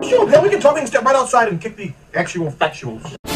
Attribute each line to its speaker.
Speaker 1: Sure, man, we can talk. We can step right outside and kick the actual factuals.